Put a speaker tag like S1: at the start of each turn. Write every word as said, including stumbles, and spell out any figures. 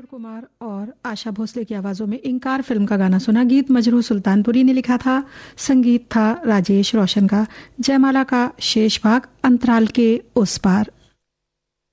S1: कुमार और आशा भोसले की आवाजों में इंकार फिल्म का गाना सुना। गीत मजरू सुल्तानपुरी ने लिखा था, संगीत था राजेश रोशन का। जयमाला का शेष भाग अंतराल के उस पार।